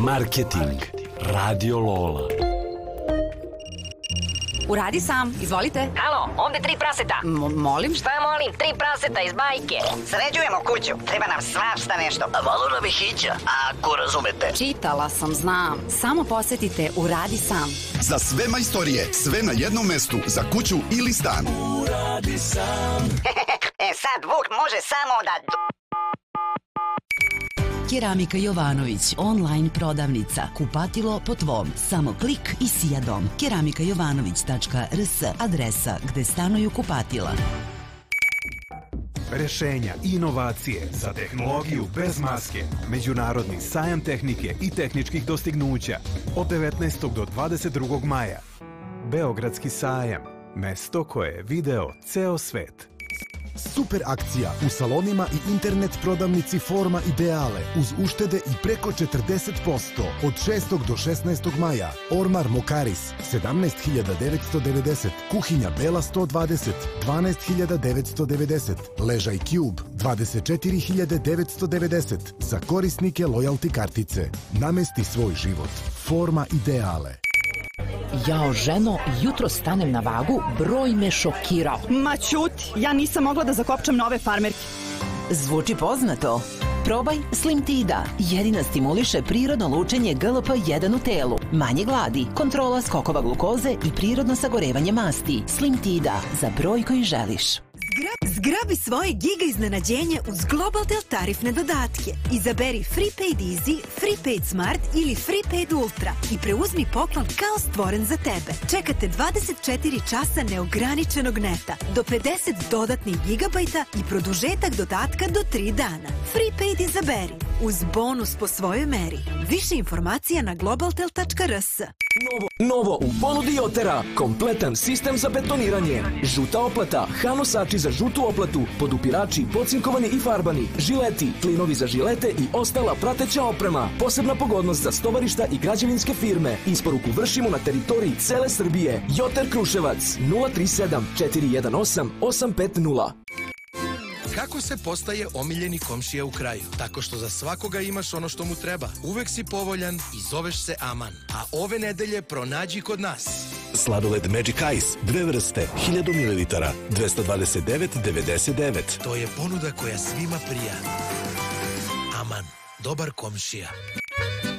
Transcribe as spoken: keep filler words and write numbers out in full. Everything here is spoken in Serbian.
Marketing. Radio Lola. Uradi sam, izvolite. Alo, ovde tri praseta. M- molim? Šta molim? Tri praseta iz bajke. Sređujemo kuću, treba nam svašta nešto. A malo nam je hića, ako razumete. Čitala sam, znam. Samo posetite Uradi sam. Za sve majstorije, sve na jednom mestu, za kuću ili stan. Uradi sam. E sad Vuk može samo da... Keramika Jovanović, online prodavnica. Kupatilo po tvom. Samo klik i sija dom. keramika jovanović tačka r s, adresa gde stanuju kupatila. Rešenja i inovacije za tehnologiju bez maske. Međunarodni sajam tehnike i tehničkih dostignuća od devetnaestog do dvadeset drugog maja. Beogradski sajam. Mesto koje je video ceo svet. Super akcija u salonima i internet prodavnici Forma Ideale uz uštede i preko četrdeset posto od šestog do šesnaestog maja. Ormar Mokaris sedamnaest hiljada devetsto devedeset, kuhinja Bela sto dvadeset dvanaest hiljada devetsto devedeset, ležaj Cube dvadeset četiri hiljade devetsto devedeset. Za korisnike lojalty kartice. Namesti svoj život. Forma Ideale. Jao, ženo, jutro stanem na vagu, broj me šokirao. Ma ćuti, ja nisam mogla da zakopčam nove farmerke. Zvuči poznato? Probaj Slim Tida. Jedina stimuliše prirodno lučenje G L P jedan u telu. Manje gladi, kontrola skokova glukoze i prirodno sagorevanje masti. Slim Tida, za broj koji želiš. Zgrabi svoje giga iznenađenje uz Globaltel tarifne dodatke. Izaberi FreePaid Easy, FreePaid Smart ili FreePaid Ultra i preuzmi poklon kao stvoren za tebe. Čekate dvadeset četiri časa neograničenog neta, do pedeset dodatnih gigabajta i produžetak dodatka do tri dana. FreePaid izaberi, uz bonus po svojoj meri. Više informacija na globaltel tačka r s. Novo, novo u ponudi Jotera. Kompletan sistem za betoniranje. Žuta oplata, hanosači za žutu oplatu, podupirači, pocinkovani i farbani, žileti, klinovi za žilete i ostala prateća oprema. Posebna pogodnost za stovarišta i građevinske firme. Isporuku vršimo na teritoriji cele Srbije. Joter Kruševac nula tri sedam četiri jedan osam osam pet nula. Kako se postaje omiljeni komšija u kraju? Tako što za svakoga imaš ono što mu treba. Uvek si povoljan i zoveš se Aman. A ove nedelje pronađi kod nas. Sladoled Magic Ice, dve vrste, hiljadu mililitara, dvesta dvadeset devet devedeset devet. To je ponuda koja svima prija. Aman, dobar komšija.